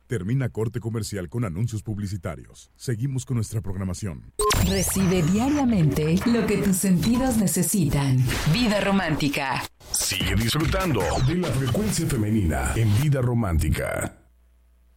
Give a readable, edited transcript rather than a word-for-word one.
Termina corte comercial con anuncios publicitarios. Seguimos con nuestra programación. Recibe diariamente lo que tus sentidos necesitan. Vida romántica. Sigue disfrutando de la frecuencia femenina en Vida Romántica.